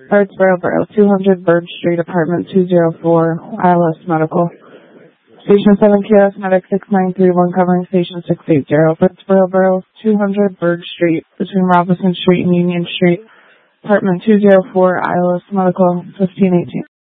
Hartsboro Borough, 200 Bird Street, Apartment 204, ILS Medical. Station 7 KS Medic 6931 covering Station 680. Hartsboro Borough, 200 Bird Street, between Robinson Street and Union Street, Apartment 204, ILS Medical, 1518.